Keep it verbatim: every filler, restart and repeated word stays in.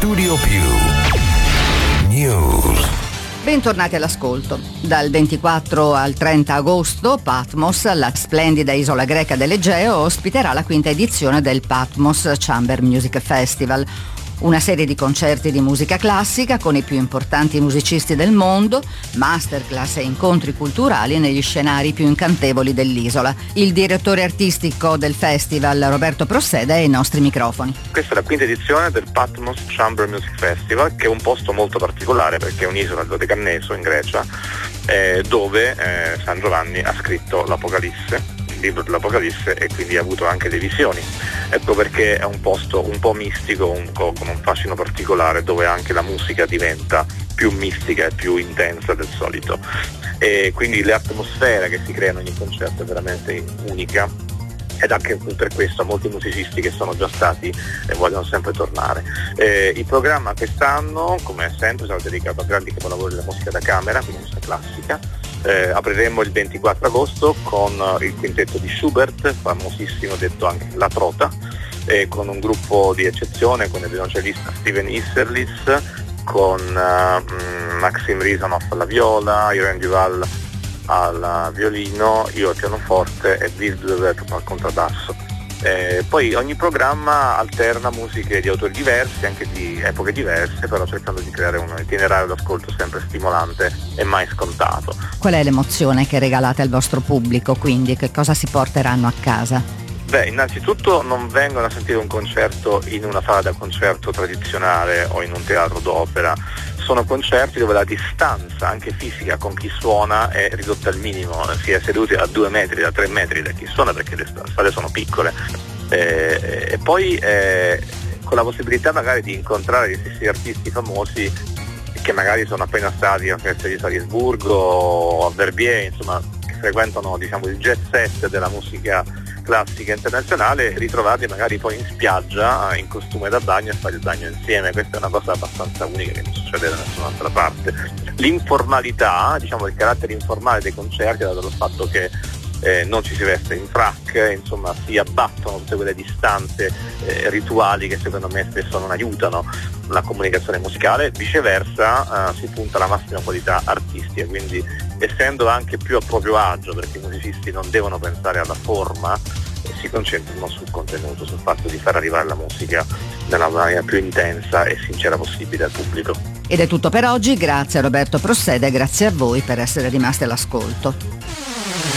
Studio Più News. Bentornati all'ascolto. Dal ventiquattro al trenta agosto Patmos, la splendida isola greca dell'Egeo, ospiterà la quinta edizione del Patmos Chamber Music Festival. Una serie di concerti di musica classica con i più importanti musicisti del mondo, masterclass e incontri culturali negli scenari più incantevoli dell'isola. Il direttore artistico del festival, Roberto Prosseda, ai nostri microfoni. Questa è la quinta edizione del Patmos Chamber Music Festival, che è un posto molto particolare perché è un'isola del Dodecanneso in Grecia, eh, dove eh, San Giovanni ha scritto l'Apocalisse, il libro dell'Apocalisse, e quindi ha avuto anche le visioni. Ecco perché è un posto un po' mistico, un po' con un fascino particolare, dove anche la musica diventa più mistica e più intensa del solito. E quindi l'atmosfera che si crea in ogni concerto è veramente unica, ed anche per questo molti musicisti che sono già stati eh, vogliono sempre tornare. Eh, il programma quest'anno, come sempre, sarà dedicato a grandi capolavori della musica da camera, quindi musica classica. Eh, apriremo il ventiquattro agosto con il quintetto di Schubert, famosissimo, detto anche La Trota, eh, con un gruppo di eccezione, con il violoncellista Steven Isserlis, con uh, Maxim Rizanov alla viola, Irene Duval al violino, io al pianoforte e Bill Duvet al contrabbasso. Eh, poi ogni programma alterna musiche di autori diversi, anche di epoche diverse, però cercando di creare un itinerario d'ascolto sempre stimolante e mai scontato. Qual è l'emozione che regalate al vostro pubblico, quindi? Che cosa si porteranno a casa? Beh, innanzitutto non vengono a sentire un concerto in una sala da concerto tradizionale o in un teatro d'opera. Sono concerti dove la distanza anche fisica con chi suona è ridotta al minimo, si è seduti a due metri, da tre metri da chi suona, perché le sale sono piccole, eh, e poi eh, con la possibilità magari di incontrare gli stessi artisti famosi che magari sono appena stati a Festa di Salisburgo o a Verbier, insomma, che frequentano, diciamo, il jet set della musica classica internazionale, ritrovati magari poi in spiaggia in costume da bagno e fare il bagno insieme. Questa è una cosa abbastanza unica che non succede da nessun'altra parte. L'informalità, diciamo il carattere informale dei concerti, dato il fatto che eh, non ci si veste in frac, insomma si abbattono tutte quelle distanze eh, rituali che secondo me spesso non aiutano la comunicazione musicale, viceversa eh, si punta alla massima qualità artistica, quindi essendo anche più a proprio agio, perché i musicisti non devono pensare alla forma, eh, si concentrano sul contenuto, sul fatto di far arrivare la musica nella maniera più intensa e sincera possibile al pubblico. Ed è tutto per oggi, grazie a Roberto Prosseda e grazie a voi per essere rimasti all'ascolto.